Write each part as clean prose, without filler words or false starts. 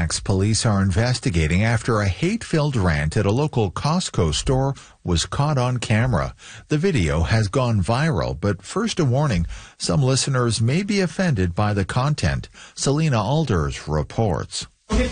Halifax police are investigating after a hate-filled rant at a local Costco store was caught on camera. The video has gone viral, but first a warning, some listeners may be offended by the content. Selena Alders reports.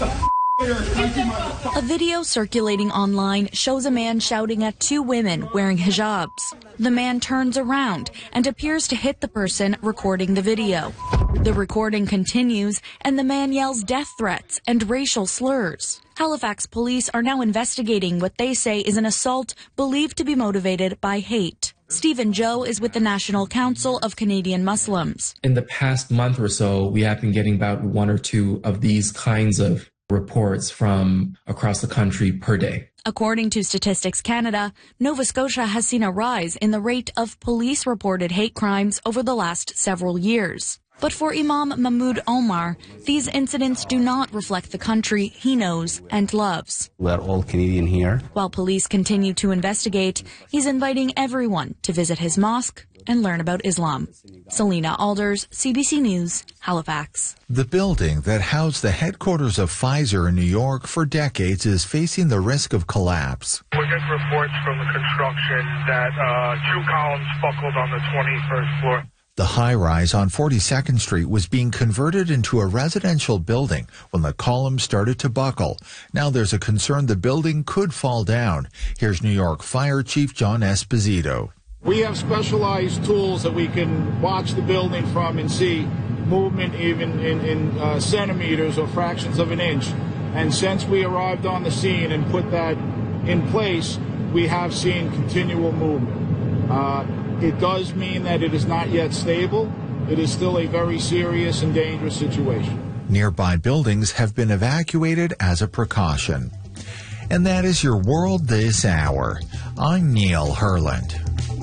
A video circulating online shows a man shouting at two women wearing hijabs. The man turns around and appears to hit the person recording the video. The recording continues, and the man yells death threats and racial slurs. Halifax police are now investigating what they say is an assault believed to be motivated by hate. Stephen Joe is with the National Council of Canadian Muslims. In the past month or so, we have been getting about one or two of these kinds of reports from across the country per day. According to Statistics Canada, Nova Scotia has seen a rise in the rate of police-reported hate crimes over the last several years. But for Imam Mahmoud Omar, these incidents do not reflect the country he knows and loves. We're all Canadian here. While police continue to investigate, he's inviting everyone to visit his mosque and learn about Islam. Selena Alders, CBC News, Halifax. The building that housed the headquarters of Pfizer in New York for decades is facing the risk of collapse. We're getting reports from the construction that two columns buckled on the 21st floor. The high-rise on 42nd Street was being converted into a residential building when the columns started to buckle. Now there's a concern the building could fall down. Here's New York Fire Chief John Esposito. We have specialized tools that we can watch the building from and see movement even in centimeters or fractions of an inch. And since we arrived on the scene and put that in place, we have seen continual movement. It does mean that it is not yet stable. It is still a very serious and dangerous situation. Nearby buildings have been evacuated as a precaution. And that is your World This Hour. I'm Neil Herland.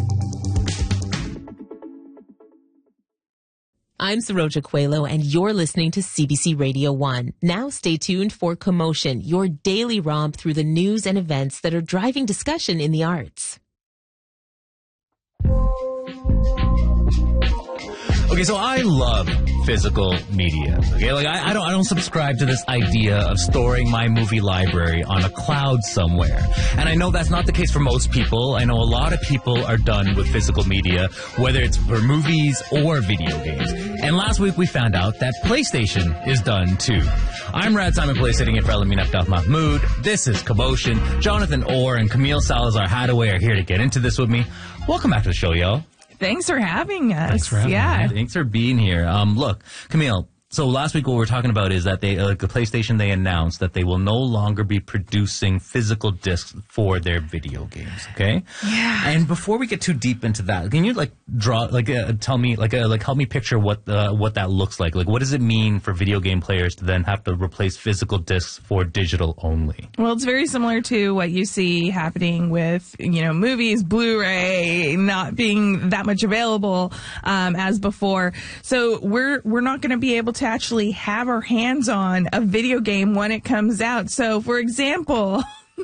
I'm Saroja Coelho, and you're listening to CBC Radio 1. Now stay tuned for Commotion, your daily romp through the news and events that are driving discussion in the arts. Okay, so I love physical media. Okay, like I don't subscribe to this idea of storing my movie library on a cloud somewhere. And I know that's not the case for most people. I know a lot of people are done with physical media, whether it's for movies or video games. And last week we found out that PlayStation is done too. I'm Rad Simon Play, sitting in for Elamin Aftaf Mahmoud. This is Commotion. Jonathan Orr and Camille Salazar Hadaway are here to get into this with me. Welcome back to the show, y'all. Thanks for having us. Thanks for having me. Thanks for being here. Look, Camille, so last week what we're talking about is that the PlayStation, they announced that they will no longer be producing physical discs for their video games, okay? Yeah. And before we get too deep into that, can you tell me, help me picture what that looks like? Like, what does it mean for video game players to then have to replace physical discs for digital only? Well, it's very similar to what you see happening with, movies, Blu-ray not being that much available as before. So we're not going to be able to actually have our hands on a video game when it comes out. So, for example,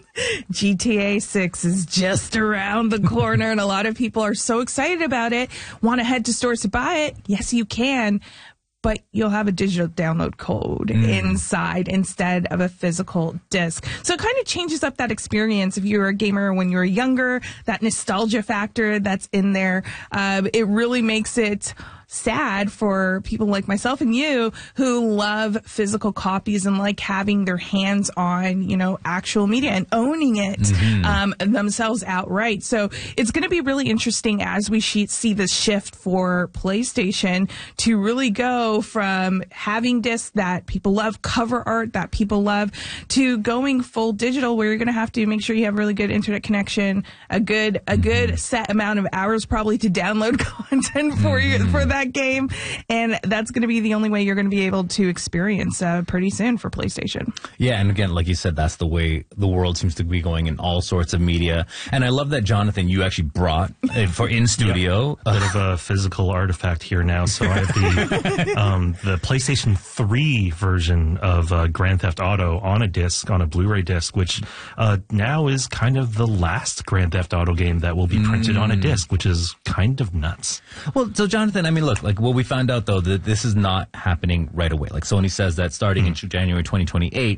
GTA 6 is just around the corner, and a lot of people are so excited about it, want to head to stores to buy it. Yes, you can, but you'll have a digital download code inside instead of a physical disc. So it kind of changes up that experience if you're a gamer when you were younger, that nostalgia factor that's in there. It really makes it sad for people like myself and you who love physical copies and like having their hands on, actual media and owning it themselves outright. So it's going to be really interesting as we see this shift for PlayStation to really go from having discs that people love, cover art that people love, to going full digital where you're going to have to make sure you have really good internet connection, a good set amount of hours probably to download content for that game, and that's going to be the only way you're going to be able to experience pretty soon for PlayStation. Yeah, and again, like you said, that's the way the world seems to be going in all sorts of media. And I love that, Jonathan, you actually brought for in studio a bit of a physical artifact here now. So I have the PlayStation 3 version of Grand Theft Auto on a disc, on a Blu-ray disc, which now is kind of the last Grand Theft Auto game that will be printed on a disc, which is kind of nuts. Well, so Jonathan, I mean, look, like what we found out though, that this is not happening right away. Like Sony says that starting in January 2028,